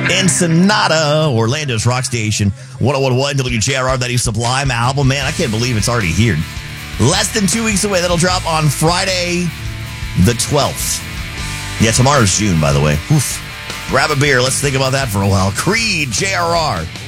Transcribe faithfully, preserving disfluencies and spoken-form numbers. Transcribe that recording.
Ensenada, Orlando's rock station, one oh one point one W J R R, that is Sublime album. Man, I can't believe it's already here. Less than two weeks away. That'll drop on Friday the twelfth. Yeah, tomorrow's June, by the way. Oof. Grab a beer. Let's think about that for a while. Creed, J R R.